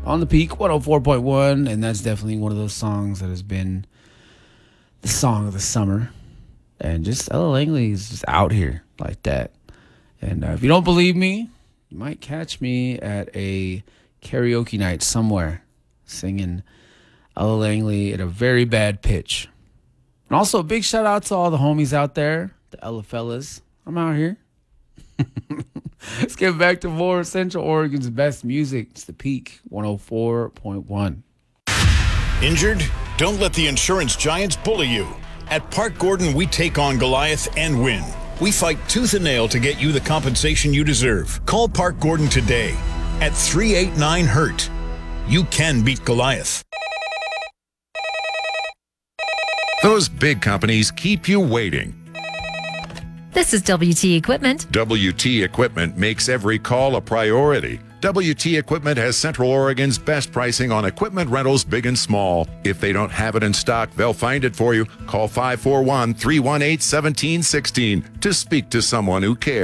on the Peak 104.1, and that's definitely one of those songs that has been the song of the summer. And just Ella Langley is just out here like that. And if you don't believe me, you might catch me at a karaoke night somewhere singing Ella Langley at a very bad pitch. And also a big shout out to all the homies out there, the Ella fellas. I'm out here. Let's get back to more Central Oregon's best music. It's the Peak 104.1. Injured? Don't let the insurance giants bully you. At Park Gordon, we take on Goliath and win. We fight tooth and nail to get you the compensation you deserve. Call Park Gordon today at 389-HURT. You can beat Goliath. Those big companies keep you waiting. This is WT Equipment. WT Equipment makes every call a priority. WT Equipment has Central Oregon's best pricing on equipment rentals, big and small. If they don't have it in stock, they'll find it for you. Call 541-318-1716 to speak to someone who cares.